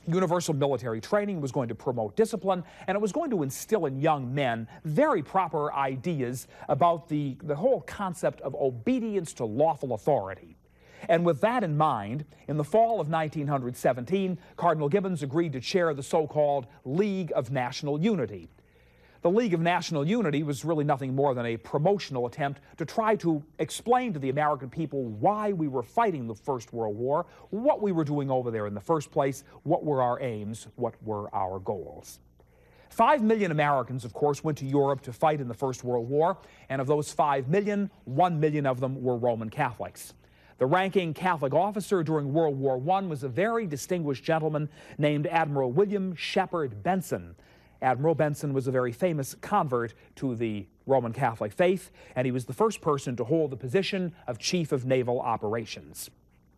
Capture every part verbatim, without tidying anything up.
Universal military training was going to promote discipline, and it was going to instill in young men very proper ideas about the, the whole concept of obedience to lawful authority. And with that in mind, in the fall of nineteen seventeen, Cardinal Gibbons agreed to chair the so-called League of National Unity. The League of National Unity was really nothing more than a promotional attempt to try to explain to the American people why we were fighting the First World War, what we were doing over there in the first place, what were our aims, what were our goals. Five million Americans, of course, went to Europe to fight in the First World War, and of those five million, one million of them were Roman Catholics. The ranking Catholic officer during World War One was a very distinguished gentleman named Admiral William Shepard Benson. Admiral Benson was a very famous convert to the Roman Catholic faith, and he was the first person to hold the position of Chief of Naval Operations.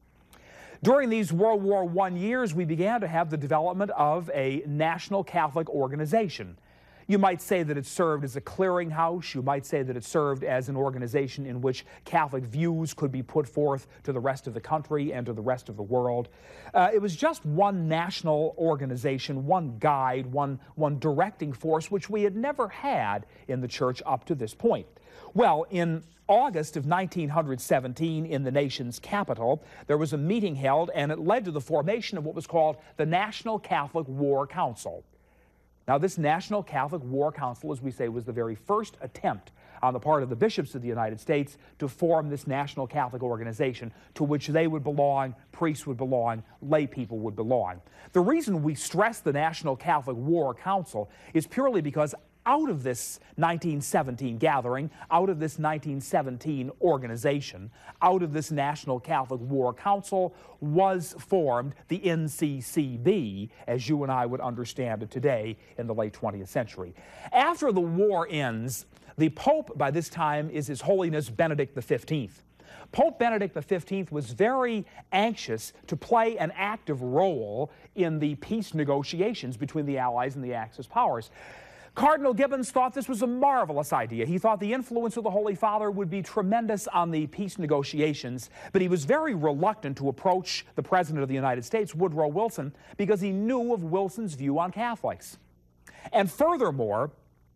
During these World War One years, we began to have the development of a national Catholic organization. You might say that it served as a clearinghouse. You might say that it served as an organization in which Catholic views could be put forth to the rest of the country and to the rest of the world. Uh, it was just one national organization, one guide, one, one directing force, which we had never had in the church up to this point. Well, in August of nineteen seventeen, in the nation's capital, there was a meeting held, and it led to the formation of what was called the National Catholic War Council. Now, this National Catholic War Council, as we say, was the very first attempt on the part of the bishops of the United States to form this national Catholic organization to which they would belong, priests would belong, lay people would belong. The reason we stress the National Catholic War Council is purely because out of this nineteen seventeen gathering, out of this nineteen seventeen organization, out of this National Catholic War Council was formed the N C C B, as you and I would understand it today in the late twentieth century. After the war ends, the Pope by this time is His Holiness Benedict the fifteenth. Pope Benedict the fifteenth was very anxious to play an active role in the peace negotiations between the Allies and the Axis powers. Cardinal Gibbons thought this was a marvelous idea. He thought the influence of the Holy Father would be tremendous on the peace negotiations, but he was very reluctant to approach the President of the United States, Woodrow Wilson, because he knew of Wilson's view on Catholics. And furthermore,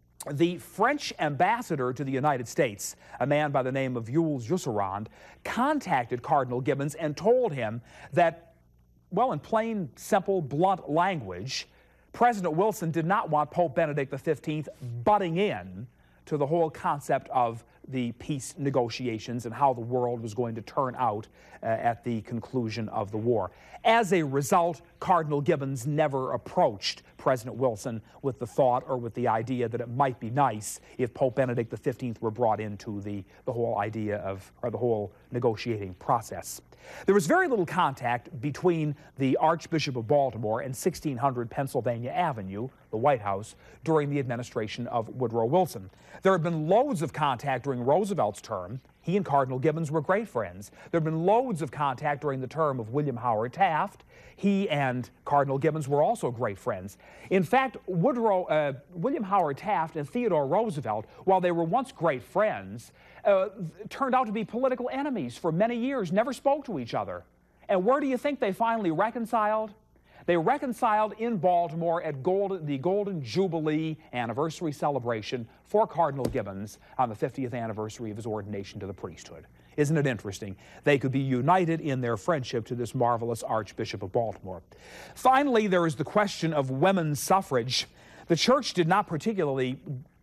the French ambassador to the United States, a man by the name of Jules Jusserand, contacted Cardinal Gibbons and told him that, well, in plain, simple, blunt language, President Wilson did not want Pope Benedict the fifteenth butting in to the whole concept of the peace negotiations and how the world was going to turn out uh, at the conclusion of the war. As a result, Cardinal Gibbons never approached President Wilson with the thought or with the idea that it might be nice if Pope Benedict the fifteenth were brought into the, the whole idea of, or the whole negotiating process. There was very little contact between the Archbishop of Baltimore and sixteen hundred Pennsylvania Avenue, the White House, during the administration of Woodrow Wilson. There had been loads of contact during Roosevelt's term. He and Cardinal Gibbons were great friends. There had been loads of contact during the term of William Howard Taft. He and Cardinal Gibbons were also great friends. In fact, Woodrow, uh, William Howard Taft and Theodore Roosevelt, while they were once great friends, uh, turned out to be political enemies for many years, never spoke to each other. And where do you think they finally reconciled? They reconciled in Baltimore at Gold, the Golden Jubilee anniversary celebration for Cardinal Gibbons on the fiftieth anniversary of his ordination to the priesthood. Isn't it interesting? They could be united in their friendship to this marvelous Archbishop of Baltimore. Finally, there is the question of women's suffrage. The church did not particularly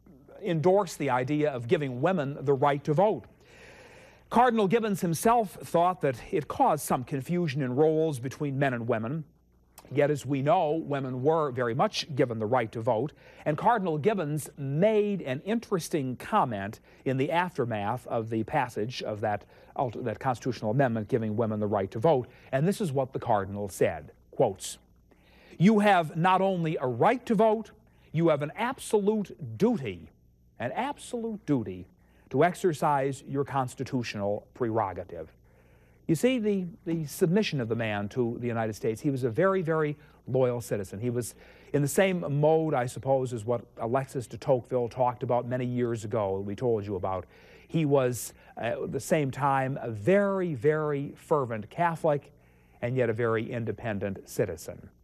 endorse the idea of giving women the right to vote. Cardinal Gibbons himself thought that it caused some confusion in roles between men and women. Yet, as we know, women were very much given the right to vote, and Cardinal Gibbons made an interesting comment in the aftermath of the passage of that, that constitutional amendment giving women the right to vote, and this is what the Cardinal said, quotes, "You have not only a right to vote, you have an absolute duty, an absolute duty to exercise your constitutional prerogative." You see, the, the submission of the man to the United States, he was a very, very loyal citizen. He was in the same mode, I suppose, as what Alexis de Tocqueville talked about many years ago, we told you about. He was, uh, at the same time, a very, very fervent Catholic and yet a very independent citizen.